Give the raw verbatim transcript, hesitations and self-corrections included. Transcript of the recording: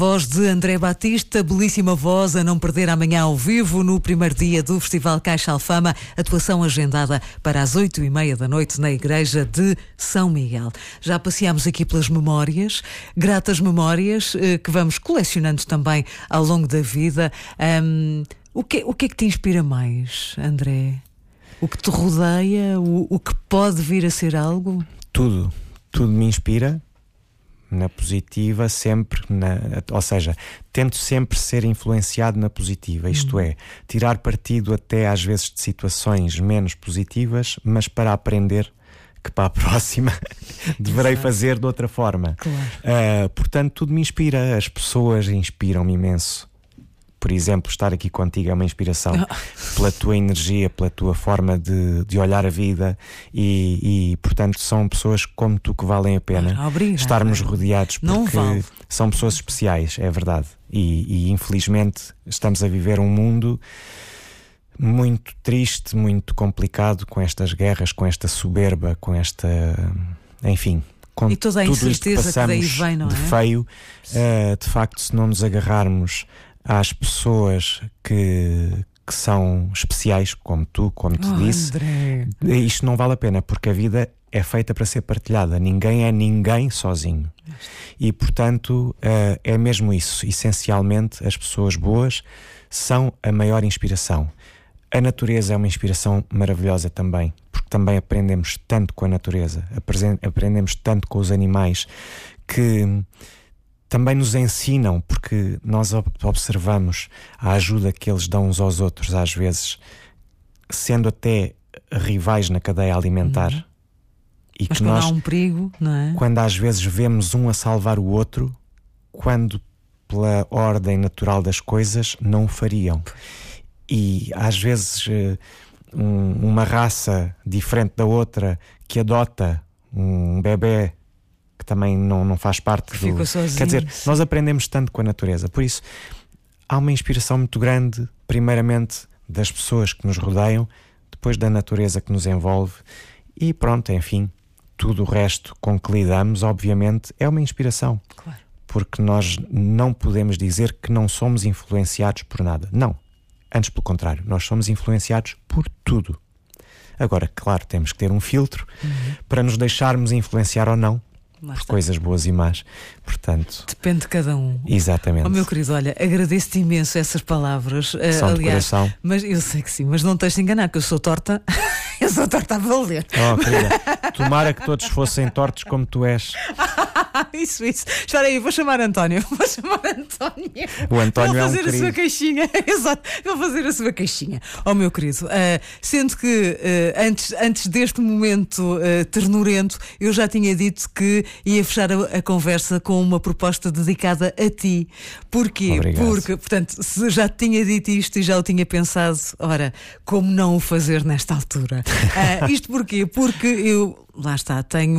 Voz de André Batista, belíssima voz, a não perder amanhã ao vivo no primeiro dia do Festival Caixa Alfama, atuação agendada para as oito e meia da noite na Igreja de São Miguel. Já passeámos aqui pelas memórias, gratas memórias que vamos colecionando também ao longo da vida. Um, o, que, o que é que te inspira mais, André? O que te rodeia? O, o que pode vir a ser algo? Tudo, tudo me inspira. Na positiva, sempre, na, ou seja, tento sempre ser influenciado na positiva, isto uhum. é, tirar partido até às vezes de situações menos positivas, mas para aprender que para a próxima deverei Exato. fazer de outra forma. Claro. Uh, portanto, tudo me inspira, as pessoas inspiram-me imenso. Por exemplo, estar aqui contigo é uma inspiração pela tua energia, pela tua forma de, de olhar a vida e, e, portanto, são pessoas como tu que valem a pena ah, obrigada. estarmos rodeados, Não porque vale. São pessoas especiais, é verdade. E, e, infelizmente, estamos a viver um mundo muito triste, muito complicado, com estas guerras, com esta soberba, com esta... enfim... Com e toda a tudo isto que incerteza que daí passamos vem, não de é? feio, uh, de facto, se não nos agarrarmos às pessoas que, que são especiais, como tu, como te oh, disse, André. isto não vale a pena, porque a vida é feita para ser partilhada. Ninguém é ninguém sozinho. E, portanto, uh, é mesmo isso. Essencialmente, as pessoas boas são a maior inspiração. A natureza é uma inspiração maravilhosa também, porque também aprendemos tanto com a natureza, aprendemos tanto com os animais, que também nos ensinam, porque nós observamos a ajuda que eles dão uns aos outros, às vezes, sendo até rivais na cadeia alimentar. Uhum. E Mas que quando nós, há um perigo, não é? quando às vezes vemos um a salvar o outro, quando pela ordem natural das coisas não o fariam. E às vezes um, uma raça diferente da outra que adota um bebé que também não, não faz parte que do... sozinho. Quer dizer, nós aprendemos tanto com a natureza. Por isso, há uma inspiração muito grande, primeiramente, das pessoas que nos rodeiam, depois da natureza que nos envolve e pronto, enfim, tudo o resto com que lidamos, obviamente, é uma inspiração. Claro. Porque nós não podemos dizer que não somos influenciados por nada. Não. Antes, pelo contrário, nós somos influenciados por tudo. Agora, claro, temos que ter um filtro uhum. para nos deixarmos influenciar ou não por coisas boas e más. Portanto, depende de cada um. Exatamente. Oh, meu querido, olha, agradeço-te imenso essas palavras. São uh, aliás, de coração. Mas eu sei que sim, mas não tens de enganar, que eu sou torta. Eu sou torta a valer. Oh, querida, tomara que todos fossem tortos como tu és. Isso, isso. Espera aí, vou chamar António. Vou chamar António. O António Vou é um fazer a querido. sua caixinha. Exato. Vou fazer a sua caixinha. Oh, meu querido, uh, sendo que uh, antes, antes deste momento uh, ternurento, eu já tinha dito que ia fechar a, a conversa com uma proposta dedicada a ti. Porquê? Obrigado. Porque, portanto, se já te tinha dito isto e já o tinha pensado, ora, como não o fazer nesta altura? Uh, isto porquê? Porque eu, lá está, tenho